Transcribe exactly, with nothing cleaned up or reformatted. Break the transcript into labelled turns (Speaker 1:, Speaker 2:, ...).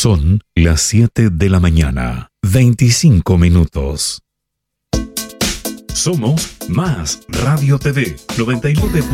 Speaker 1: Son las siete de la mañana, veinticinco minutos. Somos Más Radio T V noventa y nueve.